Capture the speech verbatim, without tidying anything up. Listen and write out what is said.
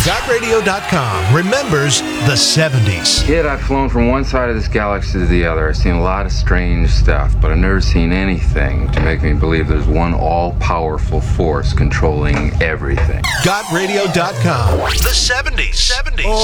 Got Radio dot com remembers the seventies. Kid, I've flown from one side of this galaxy to the other. I've seen a lot of strange stuff, but I've never seen anything to make me believe there's one all-powerful force controlling everything. Got Radio dot com. The seventies. seventies.